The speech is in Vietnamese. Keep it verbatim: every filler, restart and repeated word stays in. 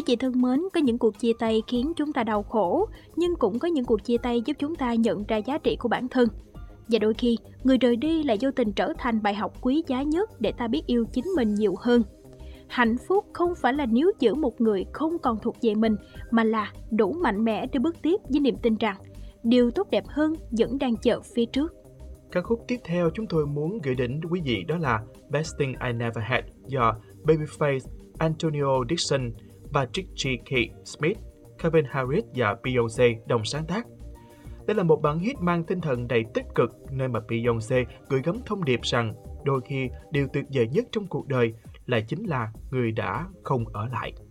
chị thân mến, có những cuộc chia tay khiến chúng ta đau khổ, nhưng cũng có những cuộc chia tay giúp chúng ta nhận ra giá trị của bản thân. Và đôi khi, người rời đi lại vô tình trở thành bài học quý giá nhất để ta biết yêu chính mình nhiều hơn. Hạnh phúc không phải là níu giữ một người không còn thuộc về mình, mà là đủ mạnh mẽ để bước tiếp với niềm tin rằng điều tốt đẹp hơn vẫn đang chờ phía trước. Ca khúc tiếp theo chúng tôi muốn gửi đến quý vị đó là Best Thing I Never Had do Babyface, Antonio Dixon, và Richie K. Smith, Calvin Harris và Beyoncé đồng sáng tác. Đây là một bản hit mang tinh thần đầy tích cực, nơi mà Beyoncé gửi gắm thông điệp rằng đôi khi điều tuyệt vời nhất trong cuộc đời là chính là người đã không ở lại.